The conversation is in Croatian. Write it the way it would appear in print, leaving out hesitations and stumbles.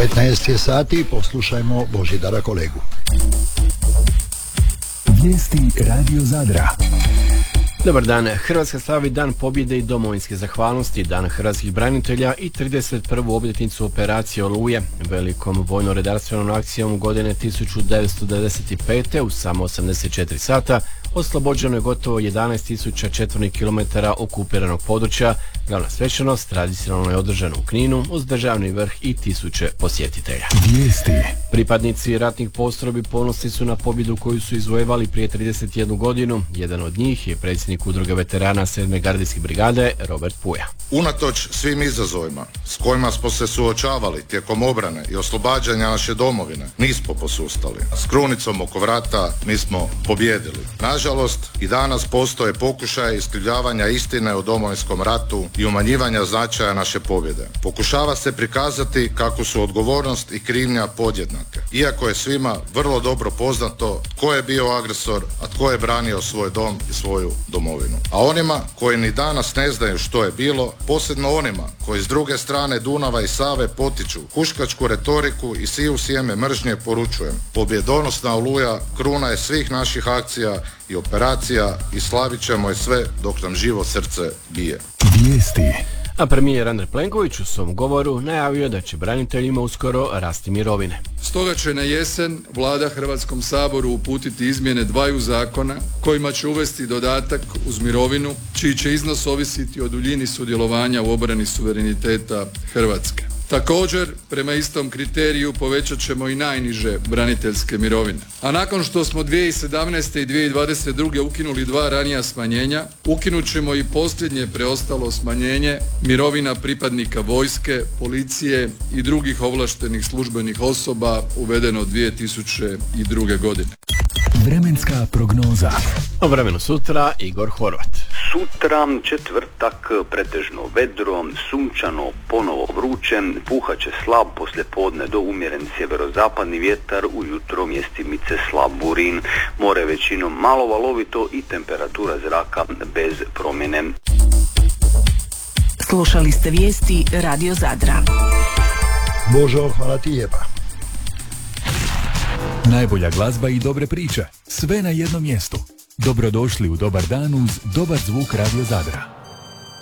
15 je sati, poslušajmo Božidara kolegu. Vijesti Radio Zadra. Dobar dan. Hrvatska slavi Dan pobjede i domovinske zahvalnosti, Dan hrvatskih branitelja i 31. obljetnicu operacije Oluje. Velikom vojno-redarstvenom akcijom godine 1995. u samo 84 sata oslobođeno je gotovo 11.000 četvornih kilometara okupiranog područja. Glavna svečanost tradicionalno je održana u Kninu uz državni vrh i tisuće posjetitelja. Vijesti. Pripadnici ratnih postrojbi ponosni su na pobjedu koju su izvojevali prije 31 godinu. Jedan od njih je predsjednik Udruge veterana 7. gardijske brigade Robert Puja. Unatoč svim izazovima s kojima smo se suočavali tijekom obrane i oslobađanja naše domovine, nismo posustali. S krunicom oko vrata mi smo pobjedili. Nažalost, i danas postoje pokušaje iskrivljavanja istine o Domovinskom ratu i umanjivanja značaja naše pobjede. Pokušava se prikazati kako su odgovornost i krivnja podjednake, iako je svima vrlo dobro poznato tko je bio agresor, a tko je branio svoj dom i svoju domovinu. A onima koji ni danas ne znaju što je bilo, posebno onima koji s druge strane Dunava i Save potiču huškačku retoriku i siju sjeme mržnje, poručujem: pobjedonosna Oluja kruna je svih naših akcija i operacija i slavit ćemo je sve dok nam živo srce bije. Vijesti. A premijer Andrej Plenković u svom govoru najavio da će braniteljima uskoro rasti mirovine. Stoga će na jesen Vlada Hrvatskom saboru uputiti izmjene dvaju zakona kojima će uvesti dodatak uz mirovinu čiji će iznos ovisiti o duljini sudjelovanja u obrani suvereniteta Hrvatske. Također, prema istom kriteriju povećat ćemo i najniže braniteljske mirovine. A nakon što smo 2017. i 2022. ukinuli dva ranija smanjenja, ukinut ćemo i posljednje preostalo smanjenje mirovina pripadnika vojske, policije i drugih ovlaštenih službenih osoba uvedeno 2002. godine. Vremenska prognoza. O vremenu sutra Igor Horvat. Sutra, četvrtak, pretežno vedro, sunčano, ponovo vruće, puhat će slab poslijepodne do umjeren sjeverozapadni vjetar, ujutro mjestimice slab burin, more većinom malo valovito i temperatura zraka bez promjene. Slušali ste vijesti Radio Zadra. Božo, hvala ti lijepa. Najbolja glazba i dobre priče. Sve na jednom mjestu. Dobrodošli u Dobar dan uz dobar zvuk Radio Zadra.